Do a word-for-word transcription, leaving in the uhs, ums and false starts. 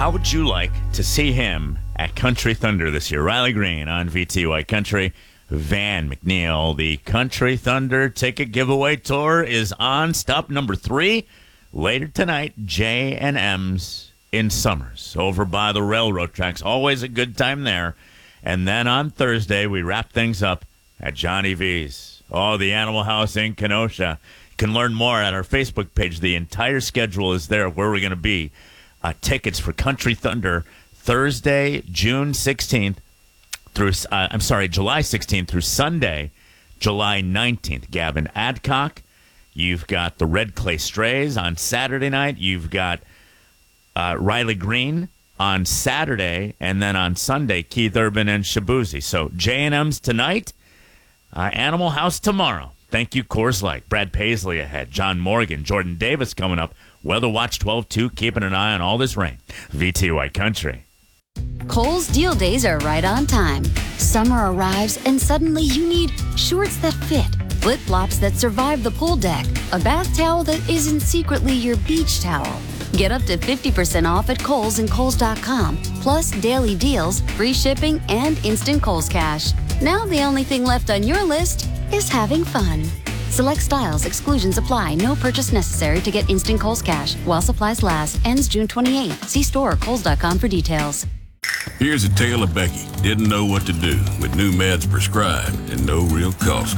how would you like to see him at Country Thunder this year? Riley Green on V T Y Country. Van McNeil, the Country Thunder ticket giveaway tour is on. Stop number three. Later tonight, J and M's in Summers over by the railroad tracks. Always a good time there. And then on Thursday, we wrap things up at Johnny V's. Oh, the Animal House in Kenosha. You can learn more at our Facebook page. The entire schedule is there where we're going to be. Uh, tickets for Country Thunder Thursday, June sixteenth through, uh, I'm sorry, July sixteenth through Sunday, July nineteenth. Gavin Adcock. You've got the Red Clay Strays on Saturday night. You've got uh, Riley Green on Saturday. And then on Sunday, Keith Urban and Shabuzi. So J and M's tonight, uh, Animal House tomorrow. Thank you, Coors Light. Brad Paisley ahead. John Morgan, Jordan Davis coming up. Weather Watch twelve two, keeping an eye on all this rain. V T Y Country. Kohl's deal days are right on time. Summer arrives and suddenly you need shorts that fit, flip-flops that survive the pool deck, a bath towel that isn't secretly your beach towel. Get up to fifty percent off at Kohl's and Kohl's dot com, plus daily deals, free shipping, and instant Kohl's Cash. Now the only thing left on your list is having fun. Select styles, exclusions apply. No purchase necessary to get instant Kohl's Cash. While supplies last. Ends June twenty-eighth. See store or Kohl's dot com for details. Here's a tale of Becky. Didn't know what to do with new meds prescribed and no real cost.